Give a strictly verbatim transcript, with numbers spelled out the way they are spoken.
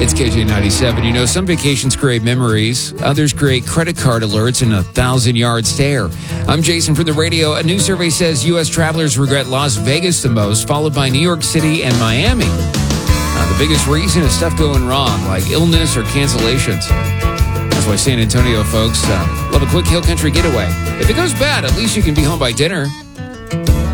It's K J ninety-seven. You know, some vacations create memories. Others create credit card alerts and a thousand-yard stare. I'm Jason for the radio. A new survey says U S travelers regret Las Vegas the most, followed by New York City and Miami. Uh, the biggest reason is stuff going wrong, like illness or cancellations. That's why San Antonio folks uh, love a quick hill country getaway. If it goes bad, at least you can be home by dinner.